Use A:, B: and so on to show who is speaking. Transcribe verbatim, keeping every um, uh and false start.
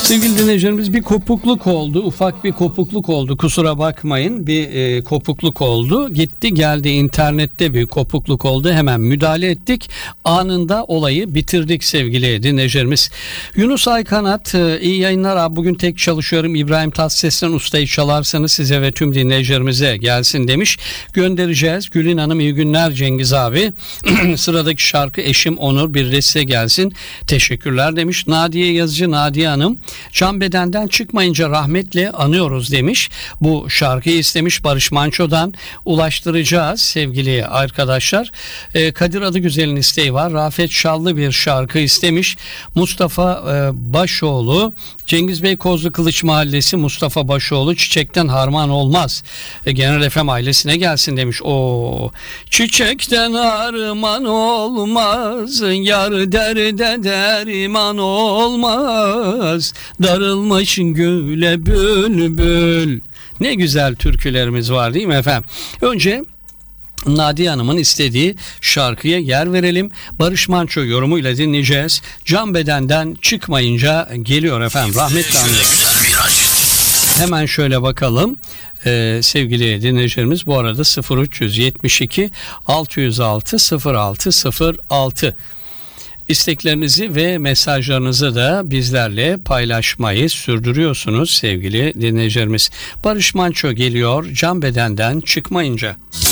A: Sevgili dinleyicilerimiz, bir kopukluk oldu. Ufak bir kopukluk oldu. Kusura bakmayın. Bir e, kopukluk oldu. Gitti geldi, internette bir kopukluk oldu. Hemen müdahale ettik. Anında olayı bitirdik sevgili dinleyicilerimiz. Yunus Aykanat, e, iyi yayınlar abi. Bugün tek çalışıyorum. İbrahim Tatlıses'ten ustayı çalarsanız size ve tüm dinleyicilerimize gelsin demiş. Göndereceğiz. Gülün Hanım, iyi günler Cengiz abi. Sıradaki şarkı Eşim Onur bir de size gelsin. Teşekkürler demiş. Nadiye Yazıcı, Nadiye Hanım. Can bedenden çıkmayınca rahmetle anıyoruz demiş. Bu şarkıyı istemiş, Barış Manço'dan ulaştıracağız sevgili arkadaşlar. Ee, Kadir Adıgüzel'in isteği var. Rafet Şallı bir şarkı istemiş. Mustafa e, Başoğlu, Cengiz Bey Kozlu Kılıç Mahallesi, Mustafa Başoğlu, Çiçekten Harman Olmaz. E, Genel F M ailesine gelsin demiş. O çiçekten harman olmaz, yar derde derman olmaz, darılmış güle bülbül. Ne güzel türkülerimiz var değil mi efendim? Önce Nadiye Hanım'ın istediği şarkıya yer verelim. Barış Manço yorumuyla dinleyeceğiz. Can bedenden çıkmayınca geliyor efendim. Rahmetli anlıyoruz. Hemen şöyle bakalım. Ee, sevgili dinleyicilerimiz, bu arada sıfır üç yetmiş iki altı yüz altı sıfır altı sıfır altı İsteklerinizi ve mesajlarınızı da bizlerle paylaşmayı sürdürüyorsunuz sevgili dinleyicilerimiz. Barış Manço geliyor, Can bedenden çıkmayınca.